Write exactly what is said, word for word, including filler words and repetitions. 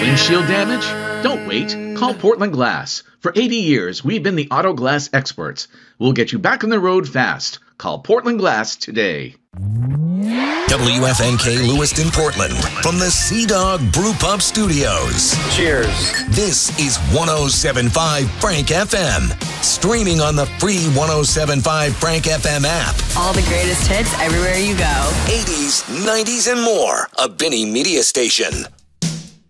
Windshield damage? Don't wait. Call Portland Glass. For eighty years, we've been the auto glass experts. We'll get you back on the road fast. Call Portland Glass today. W F N K Lewiston, Portland, from the Sea Dog Brew Pub Studios. Cheers. This is one oh seven point five Frank F M. Streaming on the free one oh seven point five Frank F M app. All the greatest hits everywhere you go. eighties, nineties, and more. A Benny Media Station.